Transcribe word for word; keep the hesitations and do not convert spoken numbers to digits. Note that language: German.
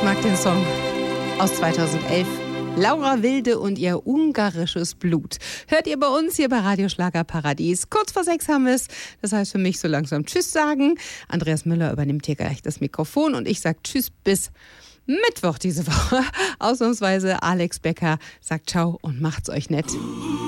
mag den Song aus zweitausendelf. Laura Wilde und ihr ungarisches Blut. Hört ihr bei uns hier bei Radio Schlager Paradies. Kurz vor sechs haben wir es. Das heißt für mich so langsam Tschüss sagen. Andreas Müller übernimmt hier gleich das Mikrofon und ich sage Tschüss bis Mittwoch diese Woche. Ausnahmsweise Alex Becker sagt Ciao und macht's euch nett.